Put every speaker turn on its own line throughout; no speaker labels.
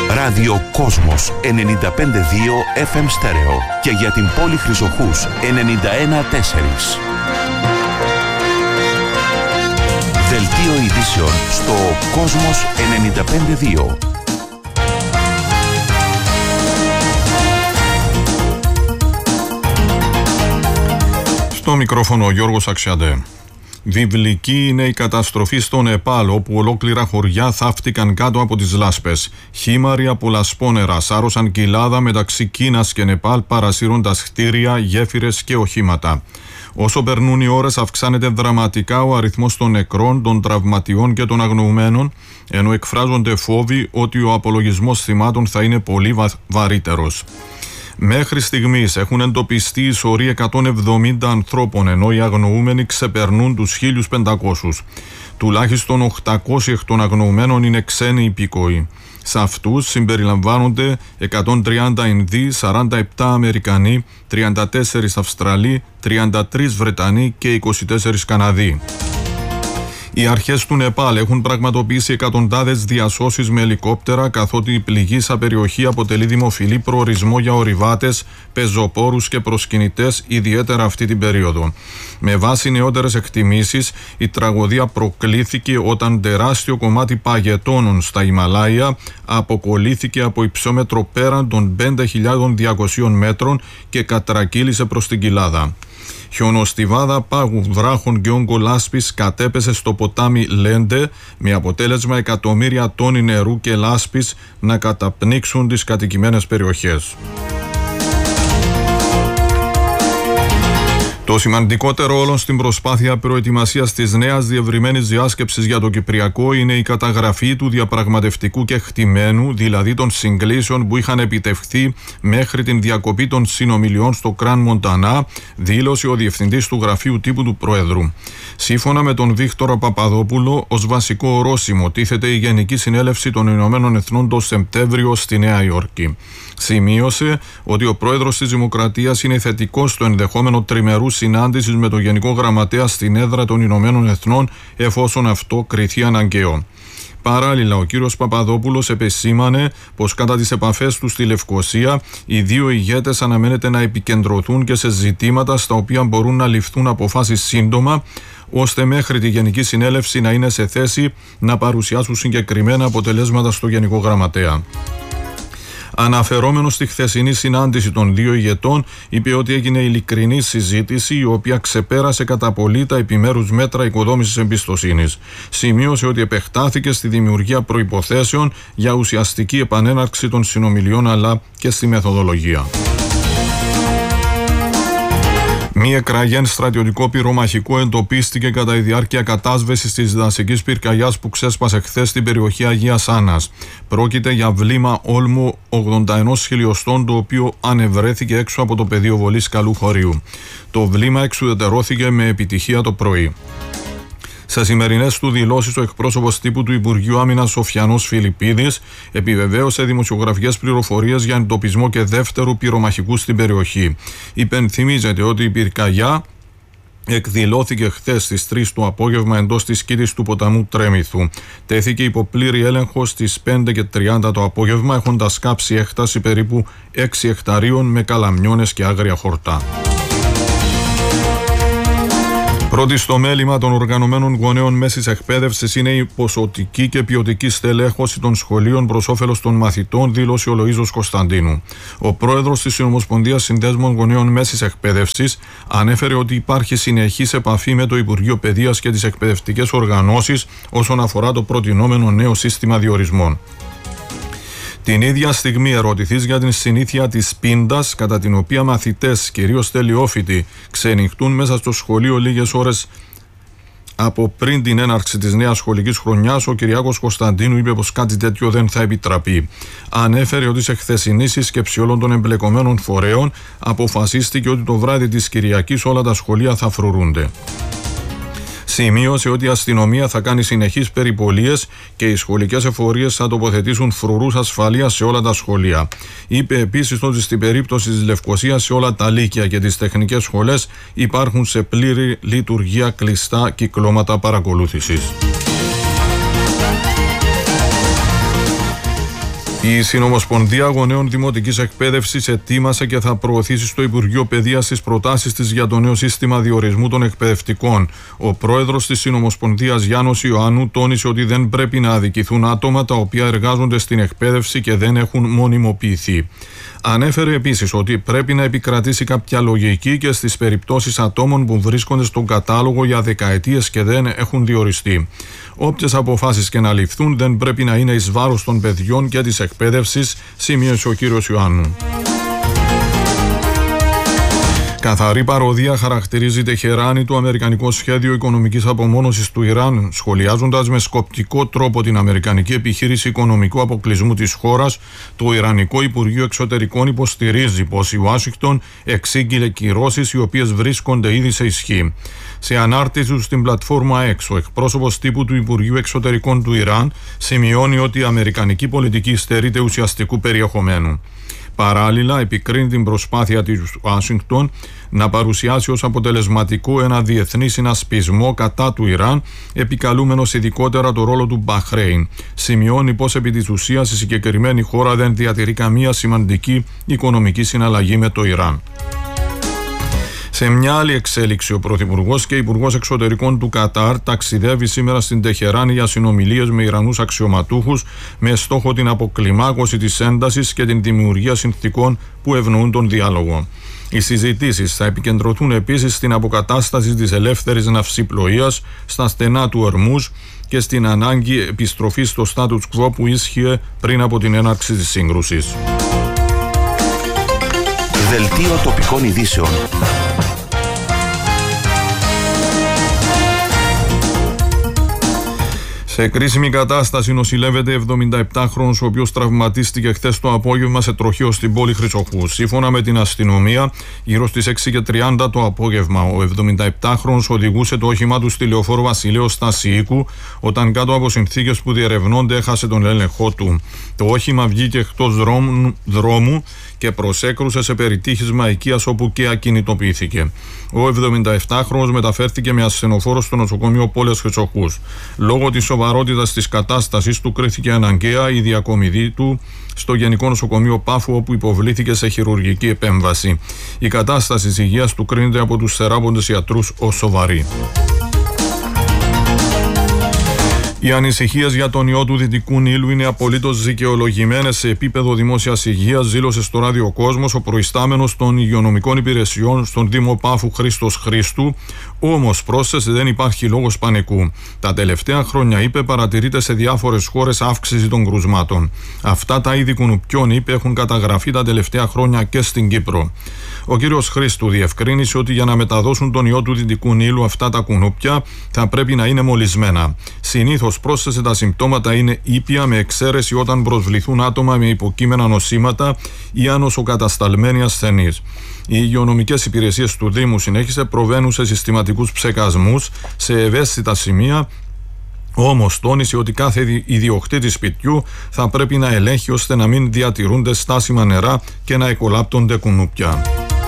Ράδιο Κόσμος 95,2 FM στέρεο και για την πόλη Χρυσοχούς 91,4. Δελτίο ειδήσεων στο Κόσμος 95,2.
Στο μικρόφωνο ο Γιώργος Αξιαντέ. Βιβλική είναι η καταστροφή στο Νεπάλ, όπου ολόκληρα χωριά θαύτηκαν κάτω από τις λάσπες. Χήμαροι από λασπόνερα σάρωσαν κοιλάδα μεταξύ Κίνας και Νεπάλ, παρασύροντας κτίρια, γέφυρες και οχήματα. Όσο περνούν οι ώρες, αυξάνεται δραματικά ο αριθμός των νεκρών, των τραυματιών και των αγνοουμένων, ενώ εκφράζονται φόβοι ότι ο απολογισμός θυμάτων θα είναι πολύ βαρύτερος. Μέχρι στιγμής έχουν εντοπιστεί οι σωροί 170 ανθρώπων, ενώ οι αγνοούμενοι ξεπερνούν τους 1.500. Τουλάχιστον 800 εκ των αγνοουμένων είναι ξένοι υπήκοοι. Σε αυτούς συμπεριλαμβάνονται 130 Ινδοί, 47 Αμερικανοί, 34 Αυστραλοί, 33 Βρετανοί και 24 Καναδοί. Οι αρχές του Νεπάλ έχουν πραγματοποιήσει εκατοντάδες διασώσεις με ελικόπτερα, καθότι η πληγήσα περιοχή αποτελεί δημοφιλή προορισμό για ορειβάτες, πεζοπόρους και προσκυνητές, ιδιαίτερα αυτή την περίοδο. Με βάση νεότερες εκτιμήσεις, η τραγωδία προκλήθηκε όταν τεράστιο κομμάτι παγετώνων στα Ιμαλάια αποκολλήθηκε από υψόμετρο πέραν των 5.200 μέτρων και κατρακύλησε προς την κοιλάδα. Χιονοστιβάδα πάγου, βράχων και όγκο λάσπης κατέπεσε στο ποτάμι Λέντε, με αποτέλεσμα εκατομμύρια τόνοι νερού και λάσπης να καταπνίξουν τις κατοικημένες περιοχές. Το σημαντικότερο όλων στην προσπάθεια προετοιμασίας της νέας διευρυμένης διάσκεψης για το Κυπριακό είναι η καταγραφή του διαπραγματευτικού κεκτημένου, δηλαδή των συγκλήσεων που είχαν επιτευχθεί μέχρι την διακοπή των συνομιλιών στο Κραν Μοντανά, δήλωσε ο Διευθυντής του Γραφείου Τύπου του Προέδρου. Σύμφωνα με τον Βίκτορα Παπαδόπουλο, ως βασικό ορόσημο τίθεται η Γενική Συνέλευση των Ηνωμένων Εθνών το Σεπτέμβριο στη Νέα Υόρκη. Σημείωσε ότι ο πρόεδρος της Δημοκρατίας είναι θετικός στο ενδεχόμενο τριμερού συνάντησης με τον Γενικό Γραμματέα στην έδρα των Ηνωμένων Εθνών, εφόσον αυτό κριθεί αναγκαίο. Παράλληλα, ο κύριος Παπαδόπουλος επεσήμανε πως κατά τις επαφές του στη Λευκοσία, οι δύο ηγέτες αναμένεται να επικεντρωθούν και σε ζητήματα στα οποία μπορούν να ληφθούν αποφάσεις σύντομα, ώστε μέχρι τη Γενική Συνέλευση να είναι σε θέση να παρουσιάσουν συγκεκριμένα αποτελέσματα στο Γενικό Γραμματέα. Αναφερόμενος στη χθεσινή συνάντηση των δύο ηγετών, είπε ότι έγινε ειλικρινή συζήτηση, η οποία ξεπέρασε κατά πολύ τα επιμέρους μέτρα οικοδόμησης εμπιστοσύνης. Σημείωσε ότι επεκτάθηκε στη δημιουργία προϋποθέσεων για ουσιαστική επανέναρξη των συνομιλιών, αλλά και στη μεθοδολογία. Μία εκραγέν στρατιωτικό πυρομαχικό εντοπίστηκε κατά τη διάρκεια κατάσβεσης της δασικής πυρκαγιάς που ξέσπασε χθες στην περιοχή Αγίας Άννας. Πρόκειται για βλήμα όλμου 81 χιλιοστών, το οποίο ανεβρέθηκε έξω από το πεδίο βολής Καλού Χωρίου. Το βλήμα εξουδετερώθηκε με επιτυχία το πρωί. Σε σημερινές του δηλώσεις, ο εκπρόσωπος τύπου του Υπουργείου Άμυνας Σοφιανός Φιλιππίδης επιβεβαίωσε δημοσιογραφικές πληροφορίες για εντοπισμό και δεύτερου πυρομαχικού στην περιοχή. Υπενθυμίζεται ότι η πυρκαγιά εκδηλώθηκε χθες στις 3 το απόγευμα εντός της κήτης του ποταμού Τρέμηθου. Τέθηκε υπό πλήρη έλεγχο στις 5:30 το απόγευμα, έχοντας κάψει έκταση περίπου 6 εκταρίων με καλαμιώνες και άγρια χορτά. Πρώτη στο μέλημα των οργανωμένων γονέων μέσης εκπαίδευσης είναι η ποσοτική και ποιοτική στελέχωση των σχολείων προς όφελος των μαθητών, δήλωσε ο Λοΐζος Κωνσταντίνου. Ο πρόεδρος της Συνομοσπονδίας Συνδέσμων Γονέων Μέσης Εκπαίδευσης ανέφερε ότι υπάρχει συνεχής επαφή με το Υπουργείο Παιδείας και τις εκπαιδευτικές οργανώσεις όσον αφορά το προτινόμενο νέο σύστημα διορισμών. Την ίδια στιγμή ερωτηθείς για την συνήθεια της πίντας, κατά την οποία μαθητές, κυρίως τελειόφοιτοι, ξενυχτούν μέσα στο σχολείο λίγες ώρες από πριν την έναρξη της νέας σχολικής χρονιάς, ο Κυριάκος Κωνσταντίνου είπε πως κάτι τέτοιο δεν θα επιτραπεί. Ανέφερε ότι σε χθεσινή σύσκεψη όλων των εμπλεκομένων φορέων αποφασίστηκε ότι το βράδυ της Κυριακής όλα τα σχολεία θα φρουρούνται. Σημείωσε ότι η αστυνομία θα κάνει συνεχείς περιπολίες και οι σχολικές εφορίες θα τοποθετήσουν φρουρούς ασφαλείας σε όλα τα σχολεία. Είπε επίσης ότι στην περίπτωση της Λευκοσίας σε όλα τα λύκεια και τις τεχνικές σχολές υπάρχουν σε πλήρη λειτουργία κλειστά κυκλώματα παρακολούθησης. Η Συνομοσπονδία Γονέων Δημοτικής Εκπαίδευσης ετοίμασε και θα προωθήσει στο Υπουργείο Παιδείας τις προτάσεις της για το νέο σύστημα διορισμού των εκπαιδευτικών. Ο πρόεδρος της Συνομοσπονδίας Γιάννος Ιωάννου τόνισε ότι δεν πρέπει να αδικηθούν άτομα τα οποία εργάζονται στην εκπαίδευση και δεν έχουν μονιμοποιηθεί. Ανέφερε επίσης ότι πρέπει να επικρατήσει κάποια λογική και στις περιπτώσεις ατόμων που βρίσκονται στον κατάλογο για δεκαετίες και δεν έχουν διοριστεί. Όποιες αποφάσεις και να ληφθούν δεν πρέπει να είναι εις βάρος των παιδιών και της εκπαίδευσης, σημείωσε ο κύριος Ιωάννου. Καθαρή παροδία χαρακτηρίζει Τεχεράνη το αμερικανικό σχέδιο οικονομικής απομόνωσης του Ιράν, σχολιάζοντας με σκοπτικό τρόπο την αμερικανική επιχείρηση οικονομικού αποκλεισμού της χώρας. Το Ιρανικό Υπουργείο Εξωτερικών υποστηρίζει πως η Ουάσιγκτον εξήγηλε κυρώσεις οι οποίες βρίσκονται ήδη σε ισχύ. Σε ανάρτηση του στην πλατφόρμα X, ο εκπρόσωπος τύπου του Υπουργείου Εξωτερικών του Ιράν σημειώνει ότι η αμερικανική πολιτική στερείται ουσιαστικού περιεχομένου. Παράλληλα, επικρίνει την προσπάθεια της Ουάσιγκτον να παρουσιάσει ως αποτελεσματικό ένα διεθνή συνασπισμό κατά του Ιράν, επικαλούμενος ειδικότερα το ρόλο του Μπαχρέιν. Σημειώνει πως επί της ουσίας η συγκεκριμένη χώρα δεν διατηρεί καμία σημαντική οικονομική συναλλαγή με το Ιράν. Σε μια άλλη εξέλιξη, ο Πρωθυπουργός και Υπουργός Εξωτερικών του Κατάρ ταξιδεύει σήμερα στην Τεχεράνη για συνομιλίες με Ιρανούς αξιωματούχους με στόχο την αποκλιμάκωση της έντασης και την δημιουργία συνθηκών που ευνοούν τον διάλογο. Οι συζητήσεις θα επικεντρωθούν επίσης στην αποκατάσταση της ελεύθερης ναυσιπλοείας στα στενά του Ορμούζ και στην ανάγκη επιστροφής στο status quo που ίσχυε πριν από την έναρξη της σύγκρουσης.
Δελτίο τοπικών ειδήσεων.
Σε κρίσιμη κατάσταση νοσηλεύεται 77χρονος, ο οποίος τραυματίστηκε χθες το απόγευμα σε τροχαίο στην πόλη Χρυσοχού. Σύμφωνα με την αστυνομία, γύρω στις 6:30 το απόγευμα, ο 77χρονος οδηγούσε το όχημά του στη λεωφόρο Βασιλέως Στασιοίκου, όταν κάτω από συνθήκες που διερευνώνται έχασε τον έλεγχό του. Το όχημα βγήκε εκτός δρόμου και προσέκρουσε σε περιτύχισμα οικίας, όπου και ακινητοποιήθηκε. Ο 77χρονος μεταφέρθηκε με ασθενοφόρο στο νοσοκομείο πόλης Χρυσοχούς. Λόγω της σοβαρότητας της κατάστασης του κρίθηκε αναγκαία η διακομιδή του στο Γενικό Νοσοκομείο Πάφου, όπου υποβλήθηκε σε χειρουργική επέμβαση. Η κατάσταση της υγείας του κρίνεται από τους θεράποντες ιατρούς ως σοβαρή. Οι ανησυχίες για τον ιό του Δυτικού Νείλου είναι απολύτως δικαιολογημένες σε επίπεδο δημόσιας υγείας, δήλωσε στο Ράδιο Κόσμος ο προϊστάμενος των υγειονομικών υπηρεσιών στον Δήμο Πάφου Χρήστος Χρήστου. Όμως, πρόσθεσε, δεν υπάρχει λόγος πανικού. Τα τελευταία χρόνια, είπε, παρατηρείται σε διάφορες χώρες αύξηση των κρουσμάτων. Αυτά τα είδη κουνουπιών, είπε, έχουν καταγραφεί τα τελευταία χρόνια και στην Κύπρο. Ο κύριος Χρήστου διευκρίνησε ότι για να μεταδώσουν τον ιό του Δυτικού Νείλου αυτά τα κουνούπια θα πρέπει να είναι μολυσμένα. Συνήθως, πρόσθεσε, τα συμπτώματα είναι ήπια, με εξαίρεση όταν προσβληθούν άτομα με υποκείμενα νοσήματα ή ανοσοκατασταλμένοι ασθενείς. Οι υγειονομικές υπηρεσίες του Δήμου, συνέχισε, προβαίνουν σε συστηματικούς ψεκασμούς σε ευαίσθητα σημεία. Όμως τόνισε ότι κάθε ιδιοκτήτης σπιτιού θα πρέπει να ελέγχει ώστε να μην διατηρούνται στάσιμα νερά και να εκολάπτονται κουνούπια.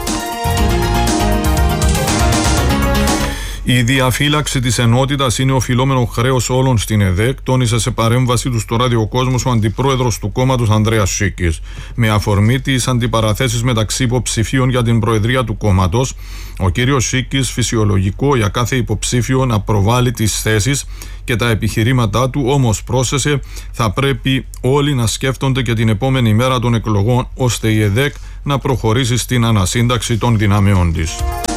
Η διαφύλαξη της ενότητας είναι οφειλόμενο χρέος όλων στην ΕΔΕΚ, τόνισε σε παρέμβαση του στο Ράδιο Κόσμος ο αντιπρόεδρος του κόμματος Ανδρέας Σίκης. Με αφορμή τις αντιπαραθέσεις μεταξύ υποψηφίων για την προεδρία του κόμματος, ο κύριος Σίκης, φυσιολογικό για κάθε υποψήφιο να προβάλλει τις θέσεις και τα επιχειρήματά του, όμως πρόσθεσε, θα πρέπει όλοι να σκέφτονται και την επόμενη μέρα των εκλογών, ώστε η ΕΔΕΚ να προχωρήσει στην ανασύνταξη των δυνάμεών της.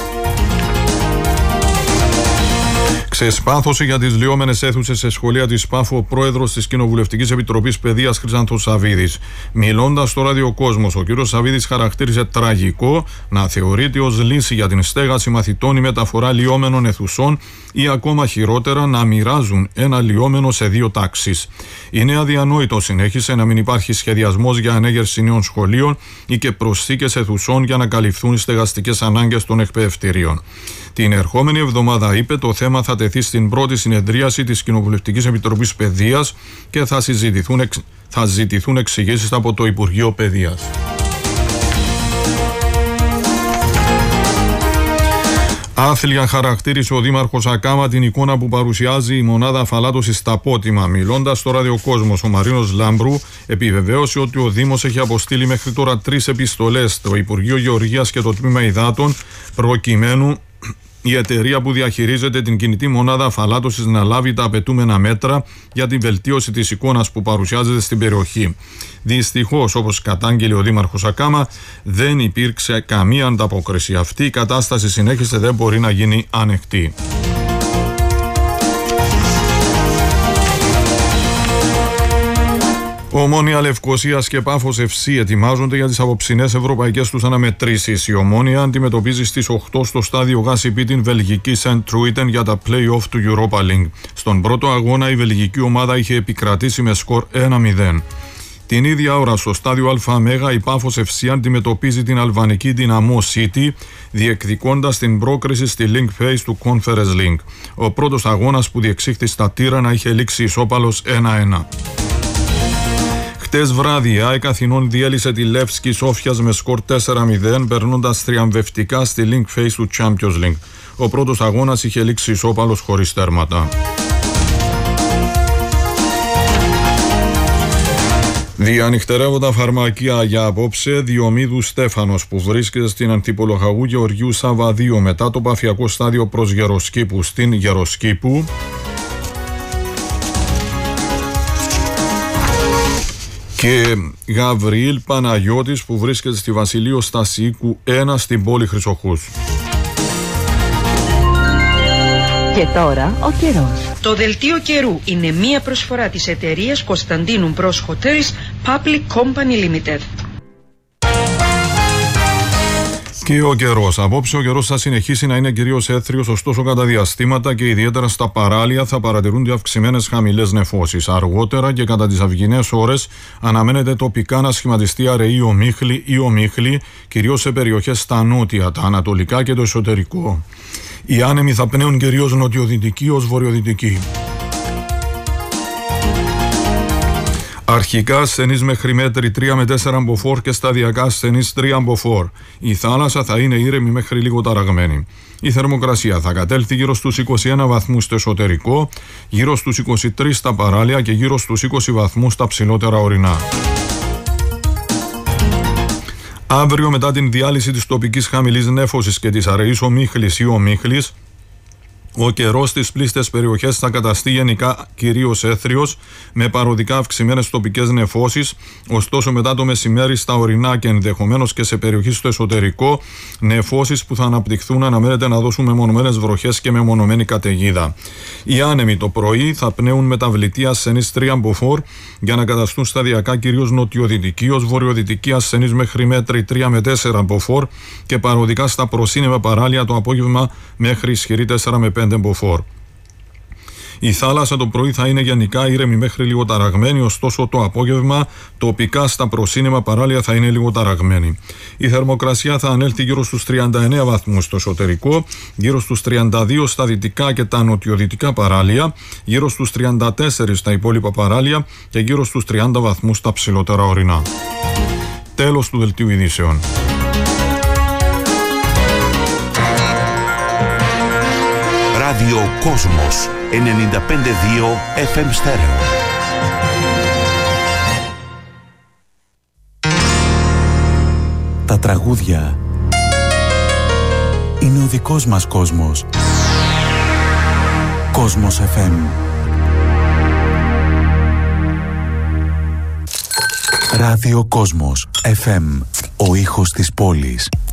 Ξεσπάθωσε για τις λιώμενες αίθουσες σε σχολεία της Πάφου ο πρόεδρος της Κοινοβουλευτικής Επιτροπής Παιδείας Χρυσάνθος Σαβίδης. Μιλώντας στο Ράδιο Κόσμος, ο κ. Σαβίδης χαρακτήρισε τραγικό να θεωρείται ως λύση για την στέγαση μαθητών η μεταφορά λιώμενων αιθουσών ή ακόμα χειρότερα να μοιράζουν ένα λιώμενο σε δύο τάξεις. Είναι αδιανόητο, συνέχισε, να μην υπάρχει σχεδιασμός για ανέγερση νέων σχολείων ή και προσθήκες αιθουσών για να καλυφθούν οι στεγαστικές ανάγκες των εκπαιδευτηρίων. Την ερχόμενη εβδομάδα, είπε, το θέμα θα τεθεί στην πρώτη συνεδρίαση της Κοινοβουλευτικής Επιτροπής Παιδείας και θα ζητηθούν εξηγήσεις από το Υπουργείο Παιδείας. Άθλια χαρακτήρισε ο Δήμαρχος Ακάμα την εικόνα που παρουσιάζει η μονάδα αφαλάτωσης στα Πότιμα. Μιλώντας στο ραδιοκόσμος, ο Μαρίνος Λάμπρου επιβεβαίωσε ότι ο Δήμος έχει αποστείλει μέχρι τώρα 3 επιστολές στο Υπουργείο Γεωργίας και το Τμήμα Υδάτων, προκειμένου η εταιρεία που διαχειρίζεται την κινητή μονάδα αφαλάτωσης να λάβει τα απαιτούμενα μέτρα για την βελτίωση της εικόνας που παρουσιάζεται στην περιοχή. Δυστυχώς, όπως κατάγγειλε ο Δήμαρχος Ακάμα, δεν υπήρξε καμία ανταπόκριση. Αυτή η κατάσταση συνέχισε, δεν μπορεί να γίνει ανεκτή. Ομόνια Λευκωσίας και Πάφος FC ετοιμάζονται για τις απόψινές ευρωπαϊκές τους αναμετρήσεις. Η Ομόνια αντιμετωπίζει στις 8 στο στάδιο Γάσιπι την βελγική Σεντ Τρούιτεν για τα play-off του Europa League. Στον πρώτο αγώνα η βελγική ομάδα είχε επικρατήσει με σκορ 1-0. Την ίδια ώρα στο στάδιο ΑΜΕΓΑ η Πάφος FC αντιμετωπίζει την αλβανική Dinamo City, διεκδικώντας την πρόκριση στη Link Phase του Conference League. Ο πρώτος αγώνας που διεξήχθη στα Τύρανα είχε λήξει ισόπαλος 1-1. Χτες βράδυ η ΑΕΚ Αθηνών διέλυσε τη Λεύσκη Σόφιας με σκορ 4-0, περνώντας θριαμβευτικά στη Link Phase του Champions League. Ο πρώτος αγώνας είχε λήξει ισόπαλος χωρίς τέρματα. Διανυχτερεύοντα φαρμακεία για απόψε, Διομήδου Στέφανος που βρίσκεται στην Αντιπολοχαγού Γεωργίου Σαββαδίου μετά το παφιακό στάδιο προς Γεροσκήπου στην Γεροσκήπου. Και Γαβριήλ Παναγιώτης που βρίσκεται στη Βασιλείο Στασίικου 1 στην πόλη Χρυσοχούς.
Και τώρα ο καιρός.
Το δελτίο καιρού είναι μία προσφορά της εταιρείας Κωνσταντίνου Bros Hotels Public Company Limited.
Και ο καιρός. Απόψε ο καιρός θα συνεχίσει να είναι κυρίως έθριος, ωστόσο κατά διαστήματα και ιδιαίτερα στα παράλια θα παρατηρούνται αυξημένες χαμηλές νεφώσεις. Αργότερα και κατά τις αυγινές ώρες αναμένεται τοπικά να σχηματιστεί αραιή ομίχλη ή ομίχλη, κυρίως σε περιοχές στα νότια, τα ανατολικά και το εσωτερικό. Οι άνεμοι θα πνέουν κυρίως νοτιοδυτικοί ως βορειοδυτικοί. Αρχικά ασθενείς μέχρι μέτρη 3 με 4 μποφόρ και σταδιακά ασθενείς 3 μποφόρ. Η θάλασσα θα είναι ήρεμη μέχρι λίγο ταραγμένη. Η θερμοκρασία θα κατέλθει γύρω στους 21 βαθμούς στο εσωτερικό, γύρω στους 23 στα παράλια και γύρω στους 20 βαθμούς στα ψηλότερα ορεινά. Αύριο, μετά την διάλυση της τοπικής χαμηλής νέφωσης και της αραιής ομίχλης ή ομίχλης, ο καιρός στις πλήστες περιοχές θα καταστεί γενικά κυρίως έθριος, με παροδικά αυξημένες τοπικές νεφώσεις, ωστόσο μετά το μεσημέρι στα ορεινά και ενδεχομένως και σε περιοχή στο εσωτερικό, νεφώσεις που θα αναπτυχθούν αναμένεται να δώσουν μεμονωμένες βροχές και μεμονωμένη καταιγίδα. Οι άνεμοι το πρωί θα πνέουν μεταβλητή ασθενείς 3 μποφόρ για να καταστούν σταδιακά κυρίως νοτιοδυτικοί ως βορειοδυτικοί ασθενείς μέχρι μέτρη 3 με 4 μποφόρ και παροδικά στα προσύννεφα παράλια το απόγευμα μέχρι ισχυρή 4 με 5 μποφόρ. Η θάλασσα το πρωί θα είναι γενικά ήρεμη μέχρι λίγο ταραγμένη, ωστόσο το απόγευμα τοπικά στα προσύννεφα παράλια θα είναι λίγο ταραγμένη. Η θερμοκρασία θα ανέλθει γύρω στους 39 βαθμούς στο εσωτερικό, γύρω στους 32 στα δυτικά και τα νοτιοδυτικά παράλια, γύρω στους 34 στα υπόλοιπα παράλια και γύρω στους 30 βαθμούς στα ψηλότερα ορεινά. Τέλος του δελτίου ειδήσεων.
Ράδιο Κόσμος 95,2 FM στέρεο.
Τα τραγούδια είναι ο δικός μας κόσμος. Κόσμος FM. Ράδιο Κόσμος FM. Ο ήχος της πόλης.